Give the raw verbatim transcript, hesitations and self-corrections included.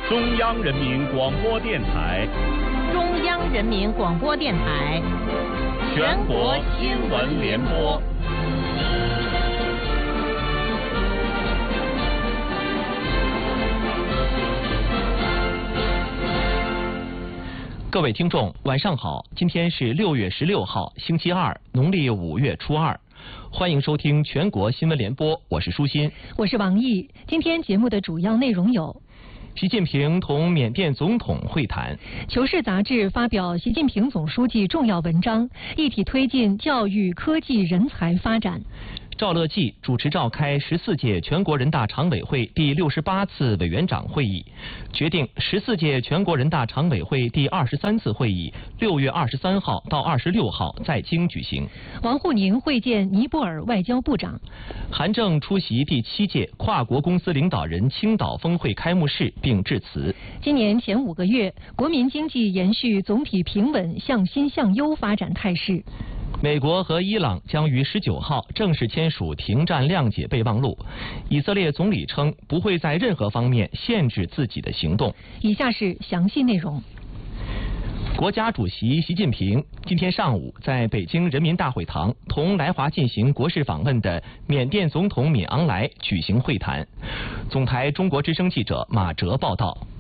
中央人民广播电台， 中央人民广播电台， 全国新闻联播。 各位听众，晚上好！今天是六月十六号，星期二，农历五月初二。欢迎收听全国新闻联播，我是舒心， 我是王毅。今天节目的主要内容有： 习近平同缅甸总统会谈； 求是杂志发表习近平总书记重要文章，一体推进教育、科技、人才发展。 赵乐际主持召开十四届全国人大常委会第六十八次委员长会议，决定十四届全国人大常委会第二十三次会议六月二十三号到二十六号在京举行。 王沪宁会见尼泊尔外交部长。 韩正出席第七届跨国公司领导人青岛峰会开幕式并致辞。 今年前五个月，国民经济延续总体平稳向新向优发展态势。 美国和伊朗将于十九号正式签署停战谅解备忘录。以色列总理称不会在任何方面限制自己的行动。 以下是详细内容。 国家主席习近平今天上午在北京人民大会堂同来华进行国事访问的缅甸总统敏昂莱举行会谈。总台中国之声记者马哲报道。